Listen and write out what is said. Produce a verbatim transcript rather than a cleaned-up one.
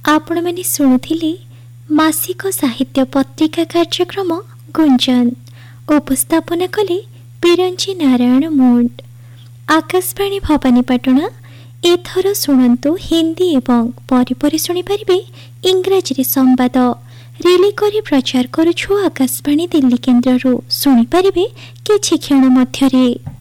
आपण मैंने शुणुथिले मासिक साहित्य पत्रिका कार्यक्रम गुंजन। उपस्थापना कले बिरंची नारायण मोड। आकाशवाणी भवानीपाटना। एथर शुणु हिंदी एवं परिपरि शुणी पारिबे इंग्राजी संवाद। रिली करी प्रचार करुछु आकाशवाणी दिल्ली केन्द्ररू शुणी पारिबे किछि क्षण मध्यरे।